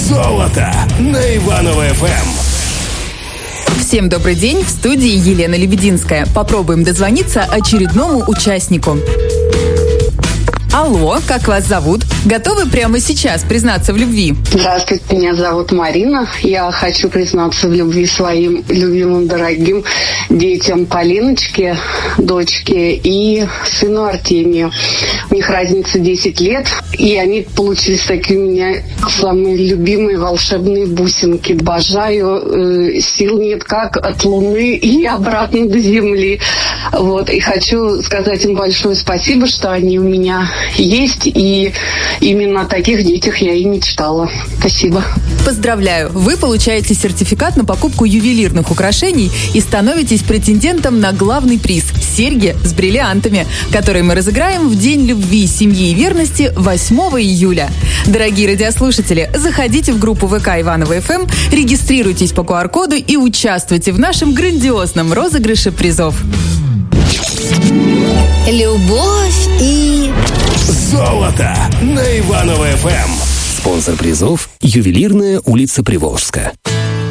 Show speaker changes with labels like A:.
A: Золото на Иваново-ФМ.
B: Всем добрый день, в студии Елена Лебединская. Попробуем дозвониться очередному участнику. Алло, как вас зовут? Готовы прямо сейчас признаться в любви?
C: Здравствуйте, меня зовут Марина. Я хочу признаться в любви своим любимым, дорогим детям Полиночке, дочке и сыну Артемию. У них разница 10 лет, и они получились такие у меня самые любимые волшебные бусинки. Обожаю, сил нет как от Луны и обратно до Земли. Вот. И хочу сказать им большое спасибо, что они у меня есть, и именно о таких детях я и мечтала. Спасибо.
B: Поздравляю! Вы получаете сертификат на покупку ювелирных украшений и становитесь претендентом на главный приз – серьги с бриллиантами, которые мы разыграем в День любви, семьи и верности 8 июля. Дорогие радиослушатели, заходите в группу ВК Иваново-ФМ, регистрируйтесь по QR-коду и участвуйте в нашем грандиозном розыгрыше призов.
D: Любовь и...
A: Золото на Иваново-ФМ.
E: Спонсор призов – ювелирная улица Приволжска.